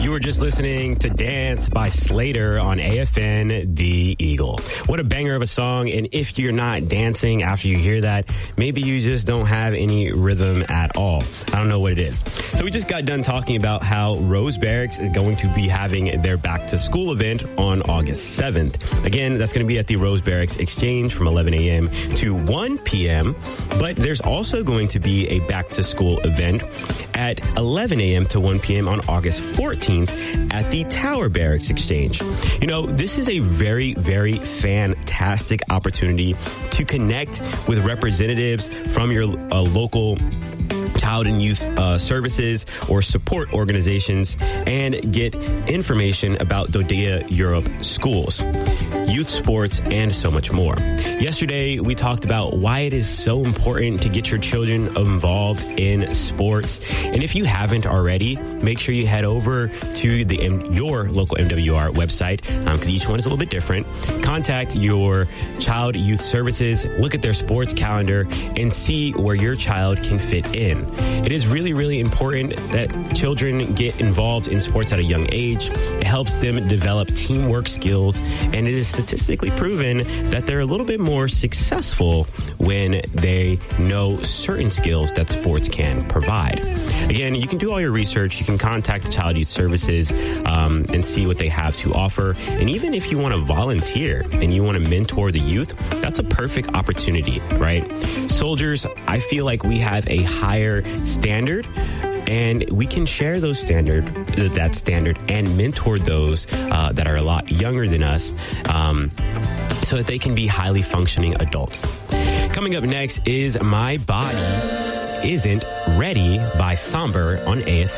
You were just listening to Dance by Slater on AFN The Eagle. What a banger of a song. And if you're not dancing after you hear that, maybe you just don't have any rhythm at all. I don't know what it is. So we just got done talking about how Rose Barracks is going to be having their back to school event on August 7th. Again, that's going to be at the Rose Barracks Exchange from 11 a.m. to 1 p.m. But there's also going to be a back to school event at 11 a.m. to 1 p.m. on August 14th at the Tower Barracks Exchange. You know, this is a very, very fantastic opportunity to connect with representatives from your local child and youth services or support organizations and get information about Dodea Europe schools, youth sports, and so much more. Yesterday, we talked about why it is so important to get your children involved in sports. And if you haven't already, make sure you head over to your local MWR website, because each one is a little bit different. Contact your child youth services, look at their sports calendar, and see where your child can fit in. It is really, really important that children get involved in sports at a young age. It helps them develop teamwork skills, and it is statistically proven that they're a little bit more successful when they know certain skills that sports can provide. Again, you can do all your research. You can contact Child Youth Services and see what they have to offer. And even if you want to volunteer and you want to mentor the youth, that's a perfect opportunity, right? Soldiers, I feel like we have a higher standard, and we can share that standard and mentor those that are a lot younger than us so that they can be highly functioning adults. Coming up next is My Body Isn't Ready by Somber on AFN.